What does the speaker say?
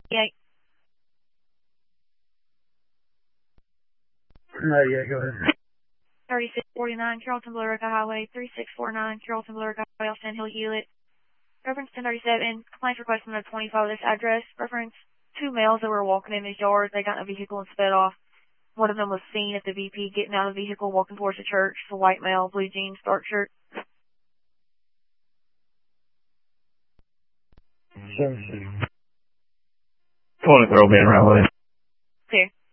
Yeah. Yeah, go ahead. 3649 Carrollton Blue Rock Highway, 3649 Carrollton Blue Rock Highway, off Sand Hill, Hewlett. Reference 1037, complaint request number 25 of this address. Reference, two males that were walking in his yard. They got in a vehicle and sped off. One of them was seen at the VP getting out of the vehicle, walking towards the church. It's a white male, blue jeans, dark shirt. 20 throw me around with it. Clear.